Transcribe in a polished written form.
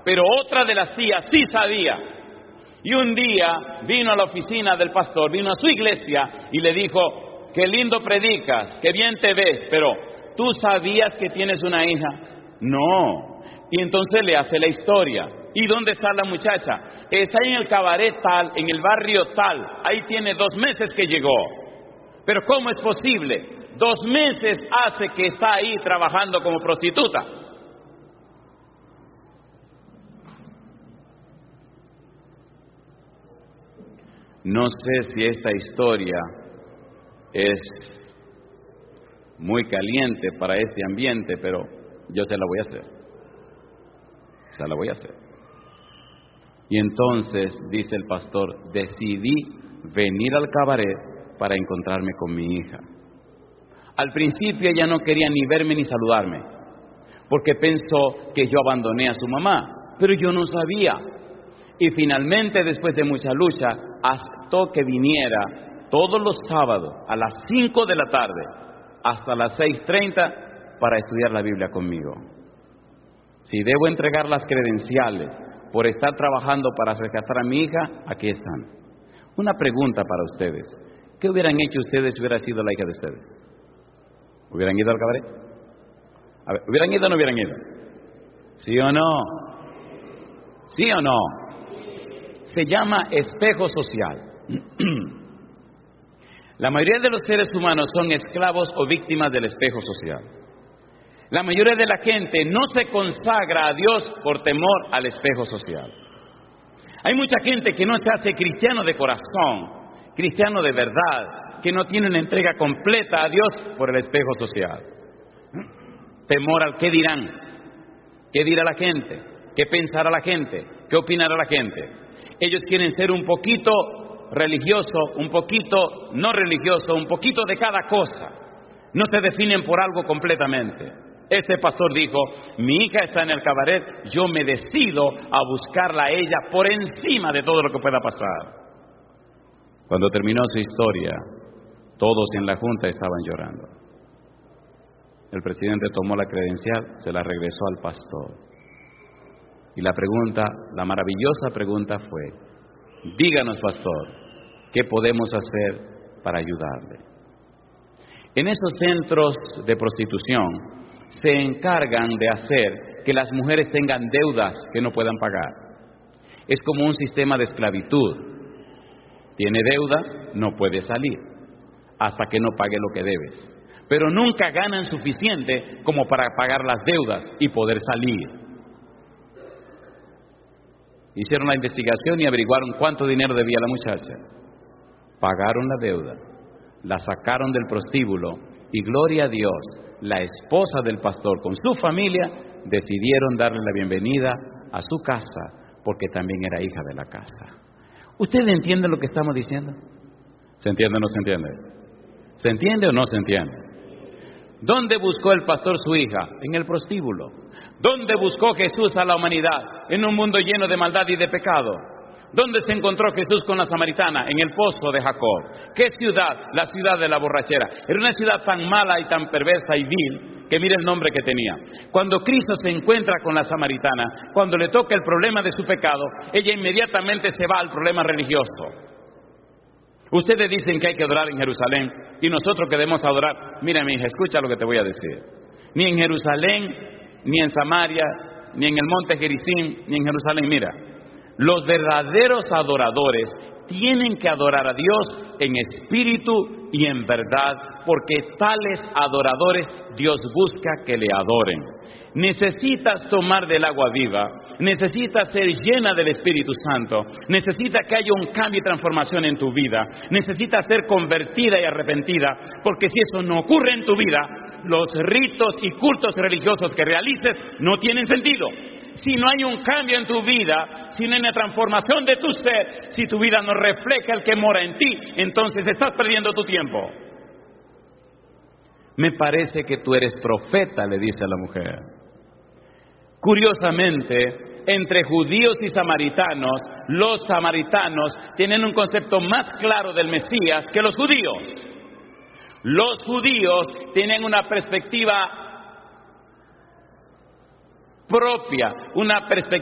pero otra de las tías sí sabía. Y un día vino a la oficina del pastor, vino a su iglesia y le dijo: qué lindo predicas, qué bien te ves, pero ¿tú sabías que tienes una hija? No. Y entonces le hace la historia. ¿Y dónde está la muchacha? Está en el cabaret tal, en el barrio tal. Ahí tiene 2 meses que llegó. Pero ¿cómo es posible? 2 meses hace que está ahí trabajando como prostituta. No sé si esta historia es muy caliente para este ambiente, pero yo se la voy a hacer. Se la voy a hacer. Y entonces, dice el pastor, decidí venir al cabaret para encontrarme con mi hija. Al principio ella no quería ni verme ni saludarme, porque pensó que yo abandoné a su mamá, pero yo no sabía. Y finalmente, después de mucha lucha, aceptó que viniera todos los sábados a las 5 de la tarde hasta las 6:30 para estudiar la Biblia conmigo. Si debo entregar las credenciales por estar trabajando para rescatar a mi hija, aquí están. Una pregunta para ustedes: ¿qué hubieran hecho ustedes si hubiera sido la hija de ustedes? ¿Hubieran ido al cabaret? A ver, ¿hubieran ido o no hubieran ido? ¿Sí o no? ¿Sí o no? Se llama espejo social. La mayoría de los seres humanos son esclavos o víctimas del espejo social. La mayoría de la gente no se consagra a Dios por temor al espejo social. Hay mucha gente que no se hace cristiano de corazón, cristiano de verdad, que no tiene una entrega completa a Dios por el espejo social. Temor al qué dirán, qué dirá la gente, qué pensará la gente, qué opinará la gente. Ellos quieren ser un poquito religioso, un poquito no religioso, un poquito de cada cosa. No se definen por algo completamente. Este pastor dijo: mi hija está en el cabaret, yo me decido a buscarla a ella por encima de todo lo que pueda pasar. Cuando terminó su historia, todos en la junta estaban llorando. El presidente tomó la credencial, se la regresó al pastor. Y la pregunta, la maravillosa pregunta fue: díganos, pastor, ¿qué podemos hacer para ayudarle? En esos centros de prostitución se encargan de hacer que las mujeres tengan deudas que no puedan pagar. Es como un sistema de esclavitud. Tiene deuda, no puede salir hasta que no pague lo que debes. Pero nunca ganan suficiente como para pagar las deudas y poder salir. Hicieron la investigación y averiguaron cuánto dinero debía la muchacha. Pagaron la deuda, la sacaron del prostíbulo y, gloria a Dios, la esposa del pastor con su familia decidieron darle la bienvenida a su casa porque también era hija de la casa. ¿Ustedes entienden lo que estamos diciendo? ¿Se entiende o no se entiende? ¿Se entiende o no se entiende? ¿Dónde buscó el pastor su hija? En el prostíbulo. ¿Dónde buscó Jesús a la humanidad? En un mundo lleno de maldad y de pecado. ¿Dónde se encontró Jesús con la samaritana? En el pozo de Jacob. ¿Qué ciudad? La ciudad de la borrachera. Era una ciudad tan mala y tan perversa y vil que mire el nombre que tenía. Cuando Cristo se encuentra con la samaritana, cuando le toca el problema de su pecado, ella inmediatamente se va al problema religioso. Ustedes dicen que hay que adorar en Jerusalén y nosotros que debemos adorar. Mira, mi hija, escucha lo que te voy a decir. Ni en Jerusalén, ni en Samaria, ni en el monte Gerizim, ni en Jerusalén. Mira, los verdaderos adoradores tienen que adorar a Dios en espíritu y en verdad, porque tales adoradores Dios busca que le adoren. Necesitas tomar del agua viva, necesitas ser llena del Espíritu Santo, necesitas que haya un cambio y transformación en tu vida, necesitas ser convertida y arrepentida, porque si eso no ocurre en tu vida, los ritos y cultos religiosos que realices no tienen sentido. Si no hay un cambio en tu vida, si no hay una transformación de tu ser, si tu vida no refleja el que mora en ti, entonces estás perdiendo tu tiempo. Me parece que tú eres profeta, le dice a la mujer. Curiosamente, entre judíos y samaritanos, los samaritanos tienen un concepto más claro del Mesías que los judíos. Los judíos tienen una perspectiva propia, una perspectiva